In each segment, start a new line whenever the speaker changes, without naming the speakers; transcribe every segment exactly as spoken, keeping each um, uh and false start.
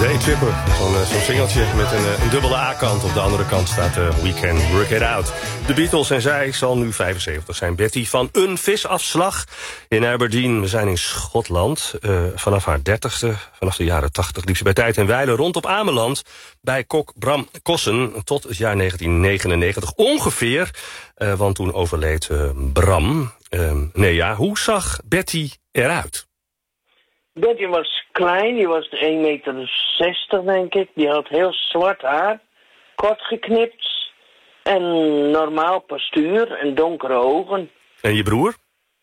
Daytripper, zo'n uh, zo'n singeltje met een, uh, een dubbele A-kant. Op de andere kant staat uh, We Can Work It Out. De Beatles en zij zal nu vijfenzeventig zijn. Betty van een visafslag in Aberdeen. We zijn in Schotland. Uh, vanaf haar dertigste, vanaf de jaren tachtig, liep ze bij tijd en wijle rond op Ameland bij kok Bram Kossen tot het jaar negentien negenennegentig ongeveer. Uh, want toen overleed uh, Bram. Uh, nee ja, hoe zag Betty eruit?
Betty was klein, die was één meter zestig denk ik. Die had heel zwart haar, kort geknipt en normaal postuur en donkere ogen.
En je broer?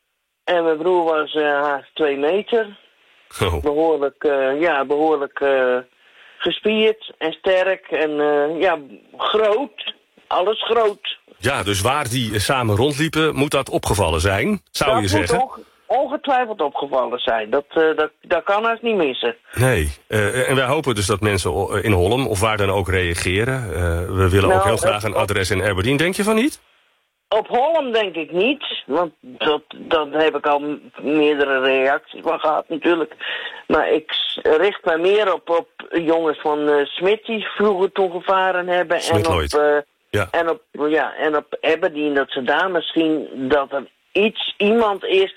En mijn broer was uh, haast twee meter.
Oh.
Behoorlijk, uh, ja, behoorlijk uh, gespierd en sterk en uh, ja, groot. Alles groot.
Ja, dus waar die samen rondliepen, moet dat opgevallen zijn, zou
dat
je zeggen?
Moet ongetwijfeld opgevallen zijn. Dat, uh, dat, dat kan haast niet missen.
Nee, uh, en wij hopen dus dat mensen in Holm of waar dan ook reageren. Uh, we willen
nou,
ook heel graag een adres in Aberdeen. Denk je van niet?
Op Holm denk ik niet, want dat, dat heb ik al meerdere reacties van gehad natuurlijk. Maar ik richt mij meer op, op jongens van uh, Smit die vroeger toen gevaren hebben. En op, uh,
ja.
en, op, ja, en op Aberdeen, dat ze daar misschien, dat er iets, iemand is,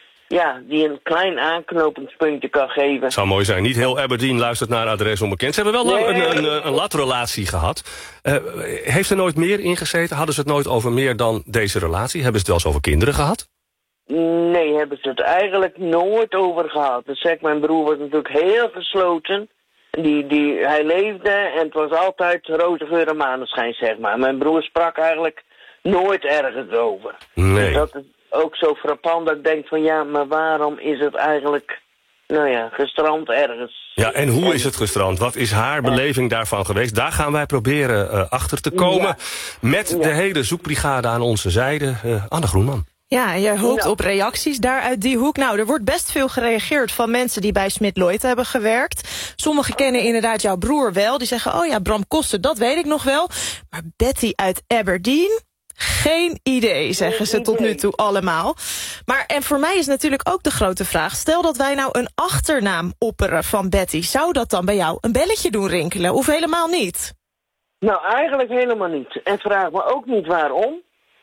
ja, die een klein aanknopingspuntje kan geven.
Het zou mooi zijn. Niet heel Aberdeen luistert naar adres onbekend. Ze hebben wel nee. een, een, een, een latrelatie gehad. Uh, heeft er nooit meer ingezeten? Hadden ze het nooit over meer dan deze relatie? Hebben ze het wel eens over kinderen gehad?
Nee, hebben ze het eigenlijk nooit over gehad. Dus zeg, mijn broer was natuurlijk heel gesloten. Die, die, hij leefde en het was altijd roze geur en maneschijn, zeg maar. Mijn broer sprak eigenlijk nooit ergens over.
Nee.
Dus dat is ook zo frappant dat ik denk van ja, maar waarom is het eigenlijk, nou ja, gestrand ergens?
Ja, en hoe is het gestrand? Wat is haar beleving daarvan geweest? Daar gaan wij proberen uh, achter te komen. Ja. Met ja. de hele zoekbrigade aan onze zijde. Uh, Anne Groenman.
Ja, je hoopt
ja.
op reacties daar uit die hoek. Nou, er wordt best veel gereageerd van mensen die bij Smit Lloyd hebben gewerkt. Sommigen kennen inderdaad jouw broer wel. Die zeggen, oh ja, Bram Koster, dat weet ik nog wel. Maar Betty uit Aberdeen? Geen idee, zeggen ze tot nu toe allemaal. Maar en voor mij is natuurlijk ook de grote vraag, stel dat wij nou een achternaam opperen van Betty, zou dat dan bij jou een belletje doen rinkelen of helemaal niet?
Nou, eigenlijk helemaal niet. En vraag me ook niet waarom.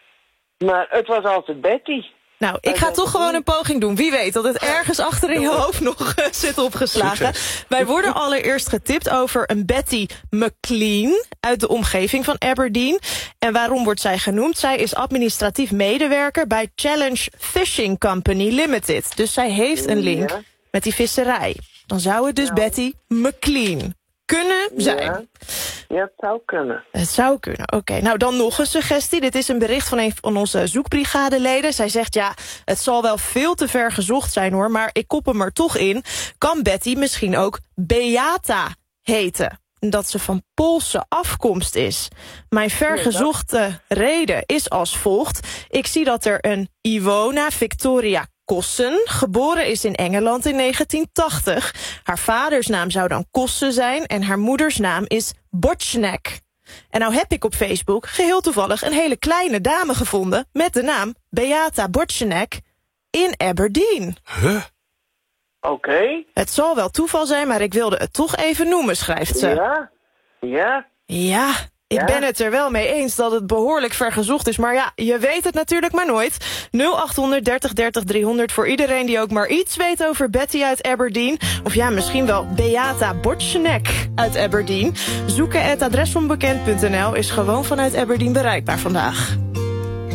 Maar het was altijd Betty.
Nou, ik ga toch gewoon een poging doen. Wie weet dat het ergens achter in je hoofd nog uh, zit opgeslagen.
Succes.
Wij worden allereerst getipt over een Betty McLean uit de omgeving van Aberdeen. En waarom wordt zij genoemd? Zij is administratief medewerker bij Challenge Fishing Company Limited. Dus zij heeft een link ja. met die visserij. Dan zou het dus ja. Betty McLean kunnen zijn.
Ja. Ja, het zou kunnen.
Het zou kunnen, oké. Okay. Nou, dan nog een suggestie. Dit is een bericht van een van onze zoekbrigadeleden. Zij zegt, ja, het zal wel veel te ver gezocht zijn, hoor, maar ik kop hem er toch in. Kan Betty misschien ook Beata heten? Dat ze van Poolse afkomst is. Mijn vergezochte reden is als volgt. Ik zie dat er een Iwona Victoria Kossen geboren is in Engeland in negentien tachtig. Haar vaders naam zou dan Kossen zijn en haar moeders naam is Botschnek. En nou heb ik op Facebook geheel toevallig een hele kleine dame gevonden met de naam Beata Botschnek in Aberdeen.
Huh?
Oké. Okay.
Het zal wel toeval zijn, maar ik wilde het toch even noemen, schrijft ze.
Ja, ja.
Ja, ik ja. ben het er wel mee eens dat het behoorlijk vergezocht is. Maar ja, je weet het natuurlijk maar nooit. nul acht honderd dertig dertig driehonderd voor iedereen die ook maar iets weet over Betty uit Aberdeen. Of ja, misschien wel Beata Botschnek uit Aberdeen. Zoeken at adresonbekend punt n l is gewoon vanuit Aberdeen bereikbaar vandaag.